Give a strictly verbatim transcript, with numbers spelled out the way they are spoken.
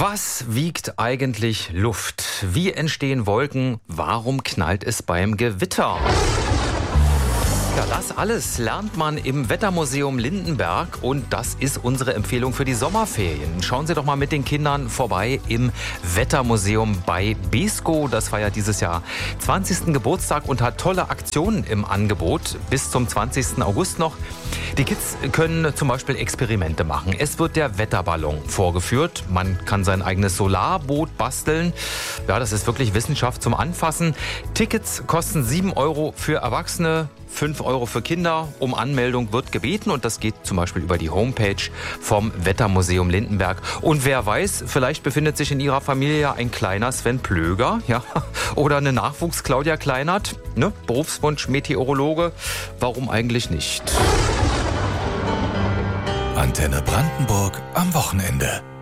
Was wiegt eigentlich Luft? Wie entstehen Wolken? Warum knallt es beim Gewitter? Ja, das alles lernt man im Wettermuseum Lindenberg und das ist unsere Empfehlung für die Sommerferien. Schauen Sie doch mal mit den Kindern vorbei im Wettermuseum bei Beeskow. Das feiert dieses Jahr zwanzigsten Geburtstag und hat tolle Aktionen im Angebot bis zum zwanzigsten August noch. Die Kids können zum Beispiel Experimente machen. Es wird der Wetterballon vorgeführt. Man kann sein eigenes Solarboot basteln. Ja, das ist wirklich Wissenschaft zum Anfassen. Tickets kosten sieben Euro für Erwachsene, fünf Euro für Kinder. Um Anmeldung wird gebeten und das geht zum Beispiel über die Homepage vom Wettermuseum Lindenberg. Und wer weiß, vielleicht befindet sich in Ihrer Familie ein kleiner Sven Plöger, ja, oder eine Nachwuchs-Claudia Kleinert, ne? Berufswunsch Meteorologe. Warum eigentlich nicht? Antenne Brandenburg am Wochenende.